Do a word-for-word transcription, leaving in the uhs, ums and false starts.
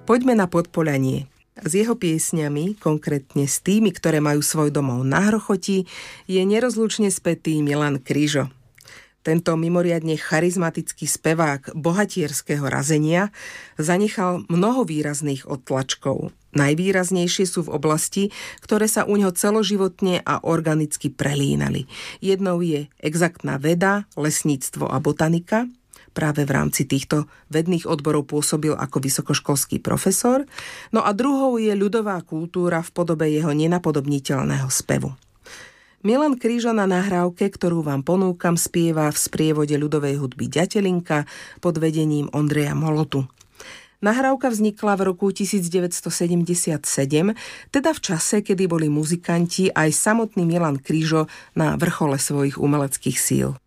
Poďme na Podpoľanie. S jeho piesňami, konkrétne s tými, ktoré majú svoj domov na Hrochoti, je nerozlučne spätý Milan Kryžo. Tento mimoriadne charizmatický spevák bohatierského razenia zanechal mnoho výrazných odtlačkov. Najvýraznejšie sú v oblasti, ktoré sa u ňoho celoživotne a organicky prelínali. Jednou je exaktná veda, lesníctvo a botanika. Práve v rámci týchto vedných odborov pôsobil ako vysokoškolský profesor. No a druhou je ľudová kultúra v podobe jeho nenapodobniteľného spevu. Milan Kryžo na nahrávke, ktorú vám ponúkam, spieva v sprievode ľudovej hudby Ďatelinka pod vedením Ondreja Molotu. Nahrávka vznikla v roku devätnásťstosedemdesiatsedem, teda v čase, kedy boli muzikanti aj samotný Milan Kryžo na vrchole svojich umeleckých síl.